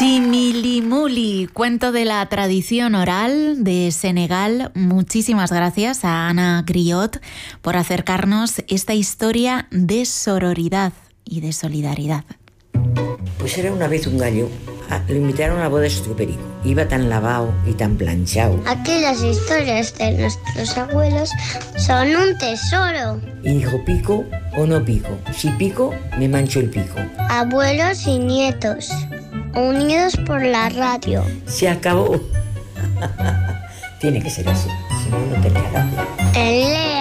Similimuli, cuento de la tradición oral de Senegal. Muchísimas gracias a Ana Griot por acercarnos esta historia de sororidad y de solidaridad. Pues era una vez un gallo. Lo invitaron a la boda de su perico. Iba tan lavado y tan planchado. Aquellas historias de nuestros abuelos son un tesoro. Y dijo, ¿pico o no pico? Si pico, me mancho el pico. Abuelos y nietos, unidos por la radio. Se acabó. Tiene que ser así, si no, no tenía gracia. En Lea.